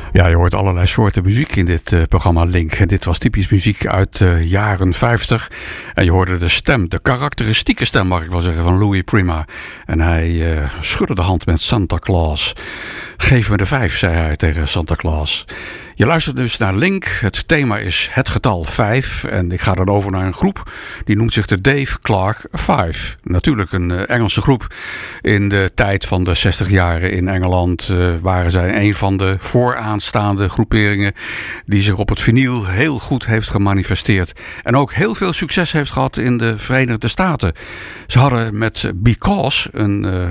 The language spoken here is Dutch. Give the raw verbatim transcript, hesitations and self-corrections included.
Ja, je hoort allerlei soorten muziek in dit uh, programma Link. En dit was typisch muziek uit de uh, jaren vijftig. En je hoorde de stem, de karakteristieke stem mag ik wel zeggen, van Louis Prima. En hij uh, schudde de hand met Santa Claus. Geef me de vijf, zei hij tegen Santa Claus. Je luistert dus naar Link. Het thema is het getal vijf. En ik ga dan over naar een groep. Die noemt zich de Dave Clark Five. Natuurlijk een uh, Engelse groep. In de tijd van de zestig jaren in Engeland uh, waren zij een van de vooraanstaande groeperingen die zich op het vinyl heel goed heeft gemanifesteerd. En ook heel veel succes heeft gehad in de Verenigde Staten. Ze hadden met Because een uh,